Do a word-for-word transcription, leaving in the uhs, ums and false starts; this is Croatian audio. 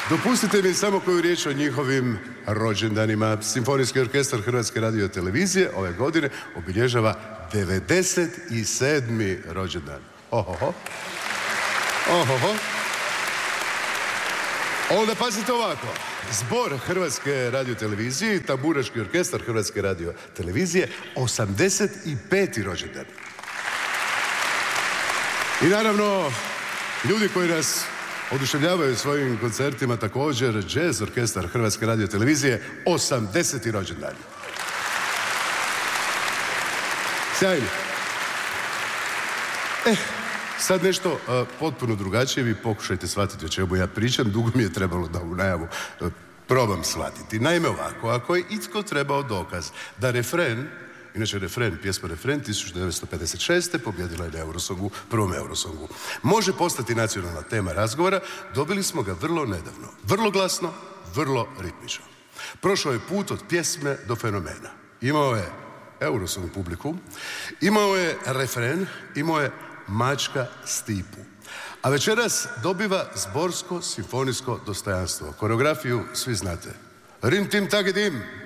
Dopustite mi samo koju riječ o njihovim rođendanima. Simfonijski orkestar Hrvatske radiotelevizije ove godine obilježava devedeset sedmi rođendan. Ohoho. Ohoho. Onda pazite ovako. Zbor Hrvatske radiotelevizije i tamburaški orkestar Hrvatske radiotelevizije osamdeset peti rođendan. I naravno, ljudi koji nas oduševljavaju svojim koncertima također, jazz orkestar Hrvatske radiotelevizije, osamdeseti rođendan. Sjajno. Eh, sad nešto uh, potpuno drugačije, vi pokušajte shvatiti o čemu ja pričam, dugo mi je trebalo da u najavu uh, probam shvatiti. Naime ovako, ako je itko trebao dokaz da refren, inače refren, pjesma refren, tisuću devetsto pedeset šeste pobjedila je na Eurosongu, prvom Eurosongu, može postati nacionalna tema razgovora, dobili smo ga vrlo nedavno. Vrlo glasno, vrlo ritmično. Prošao je put od pjesme do fenomena. Imao je Eurosong publiku, imao je refren, imao je Mačka Stipu. A večeras dobiva zborsko simfonijsko dostojanstvo. Koreografiju svi znate. Rim tim tagedim.